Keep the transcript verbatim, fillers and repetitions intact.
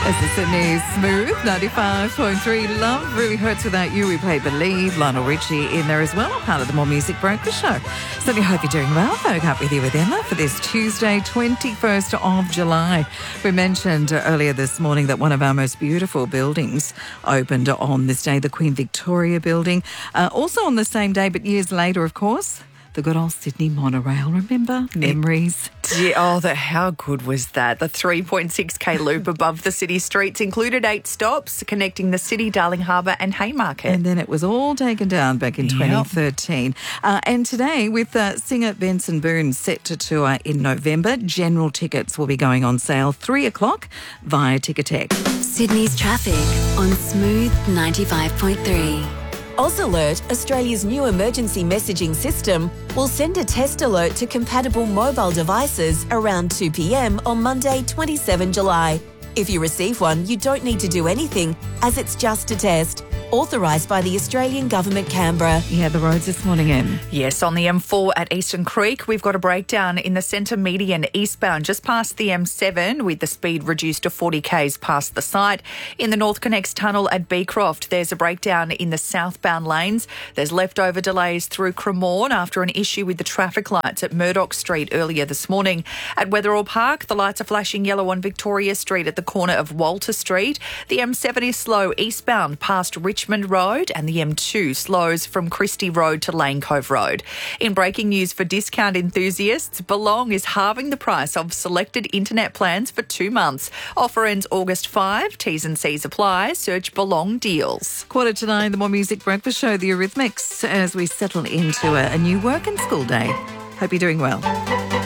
This is Sydney's Smooth ninety-five point three. Love Really Hurts Without You. We played Believe, Lionel Richie in there as well, part of the More Music Breakfast Show. Certainly hope you're doing well. Folk up with you with Emma for this Tuesday, twenty-first of July. We mentioned earlier this morning that one of our most beautiful buildings opened on this day, the Queen Victoria Building. Uh, also on the same day, but years later, of course, the good old Sydney monorail, remember? Memories. Yeah, oh, the, how good was that? The three point six K loop above the city streets included eight stops connecting the city, Darling Harbour and Haymarket. And then it was all taken down back in twenty thirteen. Yep. Uh, and today, with uh, singer Benson Boone set to tour in November, general tickets will be going on sale three o'clock via Ticketek. Sydney's traffic on Smooth ninety-five point three. AusAlert, Australia's new emergency messaging system, will send a test alert to compatible mobile devices around two p.m. on Monday, the twenty-seventh of July. If you receive one, you don't need to do anything, as it's just a test. Authorised by the Australian Government, Canberra. Yeah, the roads this morning, Em. Yes, on the M four at Eastern Creek, we've got a breakdown in the centre median eastbound just past the M seven with the speed reduced to forty k's past the site. In the North Connects tunnel at Beecroft, there's a breakdown in the southbound lanes. There's leftover delays through Cremorne after an issue with the traffic lights at Murdoch Street earlier this morning. At Wetherill Park, the lights are flashing yellow on Victoria Street at the corner of Walter Street. The M seven is slow eastbound past Richmond Road, and the M two slows from Christie Road to Lane Cove Road. In breaking news for discount enthusiasts, Belong is halving the price of selected internet plans for two months. Offer ends August fifth. T's and C's apply. Search Belong deals. Quarter to nine, the More Music Breakfast Show, The Eurythmics, as we settle into a, a new work and school day. Hope you're doing well.